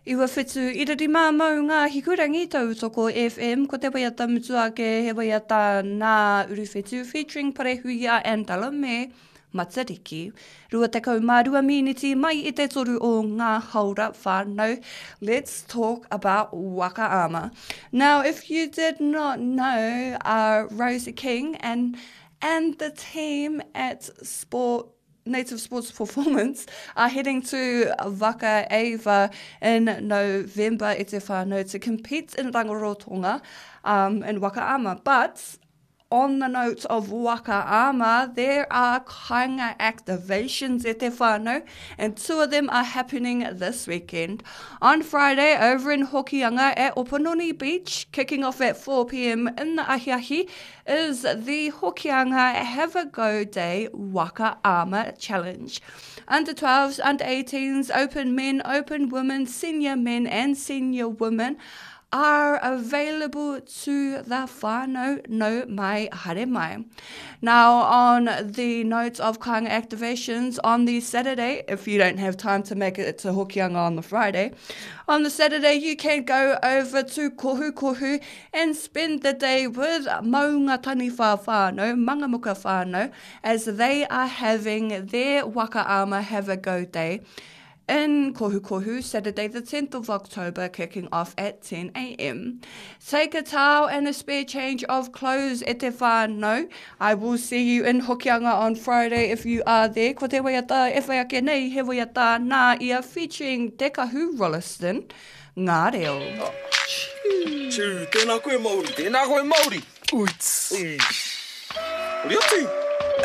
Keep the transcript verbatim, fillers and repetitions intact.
Iwa whetu, irari mā mau ngā hikurangi tau toko F M, ko te waiata mutuake he waiata nā uruwhetu, featuring Parehuia and Talame Matariki. Rua tekau mā rua miniti mai i te toru o ngā haura whānau. Let's talk about waka ama. Now, if you did not know, uh, Rosie King and, and the team at Sport Native Sports Performance are heading to Waka Ava in November i te whānau to compete in Rangirotonga um, in Waka ama. But on the note of Waka ama, there are kāinga activations e te whānau, and two of them are happening this weekend. On Friday, over in Hokianga at Opanoni Beach, kicking off at four p.m. in the Ahiahi, is the Hokianga Have a Go Day Waka ama Challenge. Under twelves, under eighteens, open men, open women, senior men and senior women are available to the whānau no mai haere mai. Now, on the note of kāinga activations, on the Saturday, if you don't have time to make it to Hokianga on the Friday, on the Saturday you can go over to Kohu Kohu and spend the day with Maunga Tani Wha Whānau, Mangamuka Whānau, as they are having their Waka ama Have a Go Day in Kohu Kohu, Saturday the tenth of October, kicking off at ten a.m. Take a towel and a spare change of clothes e te whānau. I will see you in Hokianga on Friday if you are there. Ko te waiata, e whaiake nei, he waiata nā ia, featuring Te Kahu Rolliston, Ngā Reo. Oh, chū, tēnā koe Māori. Tēnā koe Māori. Uits. Ui. Ori atu.